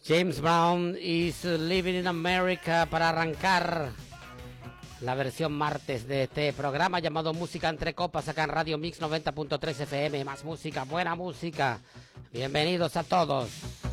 James Brown is Living in America para arrancar la versión martes de este programa llamado Música Entre Copas acá en Radio Mix 90.3 FM. Más música, buena música. Bienvenidos a todos.